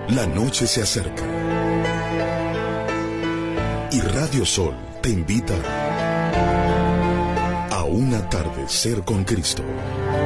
La noche se acerca y Radio Sol te invita a un atardecer con Cristo.